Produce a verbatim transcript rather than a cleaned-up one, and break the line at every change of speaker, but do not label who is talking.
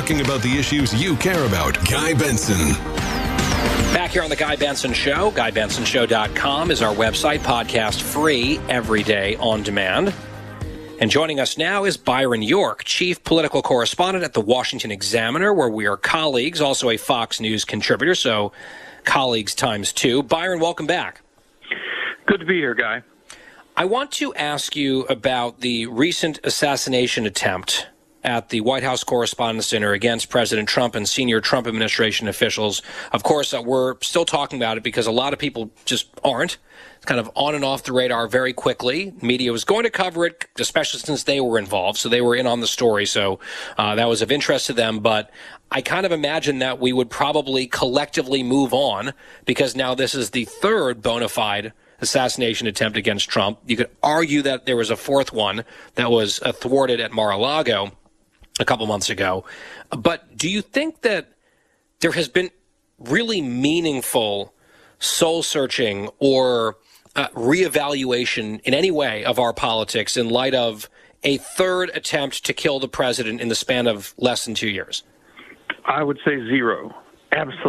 talking about the issues you care about. Guy Benson.
Back here on the Guy Benson Show. Guy Benson Show dot com is our website, podcast free, every day on demand. And joining us now is Byron York, chief political correspondent at the Washington Examiner, where we are colleagues, also a Fox News contributor, so colleagues times two. Byron, welcome back.
Good to be here, Guy.
I want to ask you about the recent assassination attempt at the White House Correspondents' Dinner against President Trump and senior Trump administration officials. Of course, uh, we're still talking about it because a lot of people just aren't. It's kind of on and off the radar very quickly. Media was going to cover it, especially since they were involved, so they were in on the story, so uh, that was of interest to them. But I kind of imagine that we would probably collectively move on because now this is the third bona fide assassination attempt against Trump. You could argue that there was a fourth one that was uh, thwarted at Mar-a-Lago a couple months ago. But do you think that there has been really meaningful soul-searching or uh, reevaluation in any way of our politics in light of a third attempt to kill the president in the span of less than two years?
I would say zero. Absolutely.